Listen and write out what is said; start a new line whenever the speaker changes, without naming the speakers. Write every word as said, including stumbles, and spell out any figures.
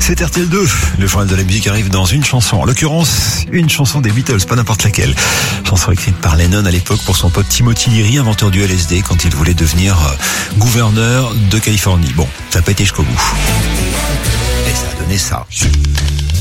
C'est R T L deux. Le journal de la musique arrive dans une chanson. En l'occurrence, une chanson des Beatles, pas n'importe laquelle. Chanson écrite par Lennon à l'époque pour son pote Timothy Leary, inventeur du L S D, quand il voulait devenir gouverneur de Californie. Bon, ça n'a pas été jusqu'au bout. Et ça a donné ça.